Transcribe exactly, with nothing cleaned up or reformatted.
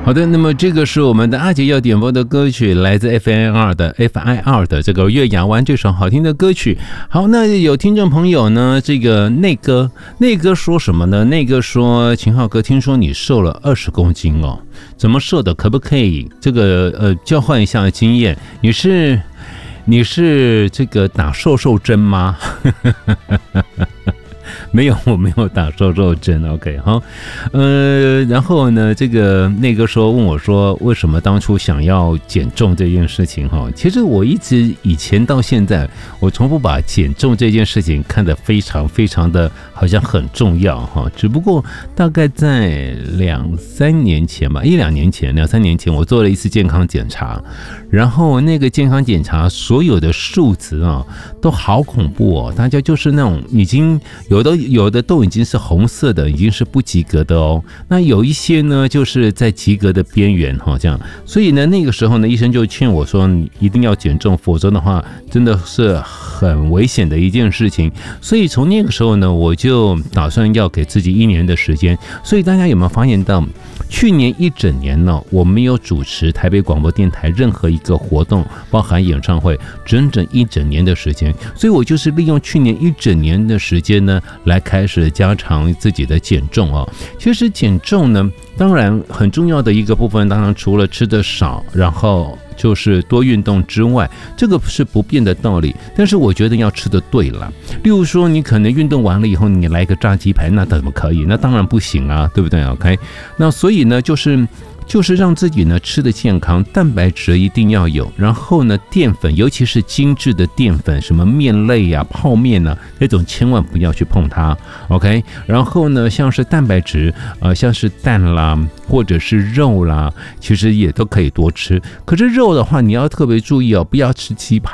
好的，那么这个是我们的阿杰要点播的歌曲，来自 F I R 的 F I R 的这个月牙湾这首好听的歌曲。好，那有听众朋友呢，这个内哥内哥说什么呢？内哥说，秦浩哥，听说你瘦了二十公斤哦，怎么瘦的？可不可以这个呃交换一下经验？你是你是这个打瘦瘦针吗？没有，我没有打瘦瘦针。OK， 好，呃，然后呢，这个那个说问我说，为什么当初想要减重这件事情？哈，其实我一直以前到现在，我从不把减重这件事情看得非常非常的好像很重要哈。只不过大概在两三年前吧，一两年前、两三年前，我做了一次健康检查，然后那个健康检查所有的数值啊，都好恐怖哦，大家就是那种已经有的。有的都已经是红色的，已经是不及格的哦。那有一些呢，就是在及格的边缘哈，这样。所以呢，那个时候呢，医生就劝我说，你一定要减重，否则的话，真的是很危险的一件事情。所以从那个时候呢，我就打算要给自己一年的时间。所以大家有没有发现到，去年一整年呢，我没有主持台北广播电台任何一个活动，包含演唱会，整整一整年的时间。所以我就是利用去年一整年的时间呢，来开始加强自己的减重哦。其实减重呢，当然很重要的一个部分，当然除了吃得少，然后就是多运动之外，这个是不变的道理。但是我觉得要吃得对了。例如说，你可能运动完了以后，你来个炸鸡排，那怎么可以？那当然不行啊，对不对 ？OK， 那所以呢，就是。就是让自己呢吃的健康，蛋白质一定要有，然后呢淀粉，尤其是精致的淀粉，什么面类啊、泡面啊这种，千万不要去碰它 ，OK。然后呢，像是蛋白质，呃，像是蛋啦，或者是肉啦，其实也都可以多吃。可是肉的话，你要特别注意哦，不要吃鸡排